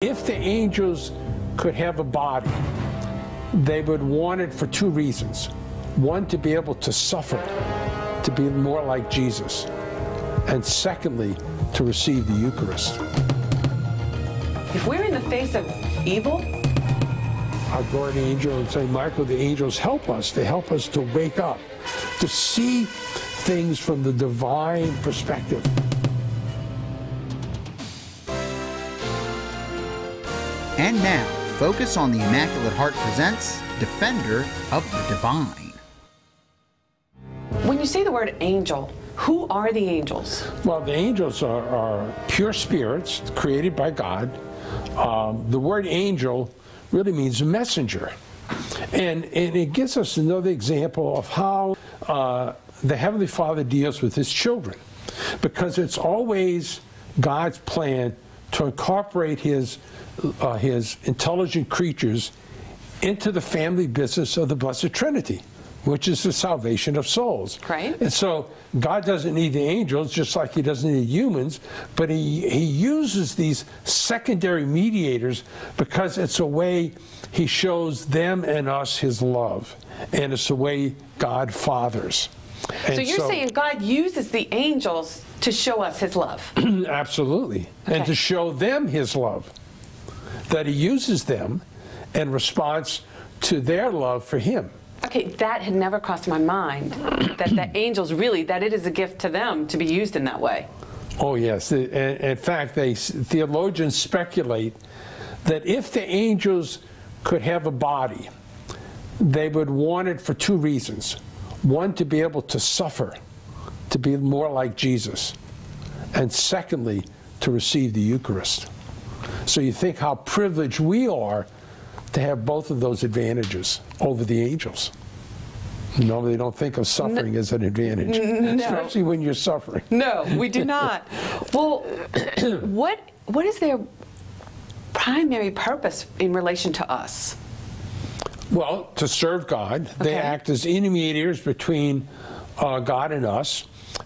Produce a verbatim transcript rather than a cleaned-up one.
If the angels could have a body, they would want it for two reasons. One, to be able to suffer, to be more like Jesus. And secondly, to receive the Eucharist. If we're in the face of evil, our guardian angel and Saint Michael, the angels help us. They help us to wake up, to see things from the divine perspective. And now, Focus on the Immaculate Heart presents Defender of the Divine. When you say the word angel, who are the angels? Well, the angels are, are pure spirits created by God. Um, the word angel really means messenger. And, and it gives us another example of how uh, the Heavenly Father deals with His children. Because it's always God's plan to incorporate His, uh, His intelligent creatures into the family business of the Blessed Trinity, which is the salvation of souls. Right. And so God doesn't need the angels, just like He doesn't need humans, but He, he uses these secondary mediators because it's a way He shows them and us His love. And it's the way God fathers. And so you're so, saying God uses the angels to show us His love? Absolutely. Okay. And to show them His love. That He uses them in response to their love for Him. Okay, that had never crossed my mind, that the angels really, that it is a gift to them to be used in that way. Oh yes, in fact, they, theologians speculate that if the angels could have a body, they would want it for two reasons. One, to be able to suffer, to be more like Jesus. And secondly, to receive the Eucharist. So you think how privileged we are to have both of those advantages over the angels. No, they don't think of suffering no. as an advantage, no. especially when you're suffering. No, we do not. Well, what what is their primary purpose in relation to us? Well, to serve God. Okay. They act as intermediaries between uh, God and us.